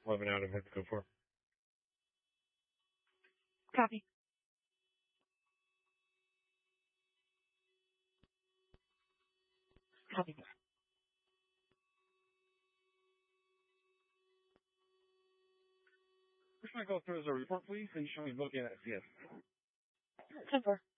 11 out of it. Go for it. Copy. Copy. First, I go through as a report, please, and show me looking at CS. 10-4.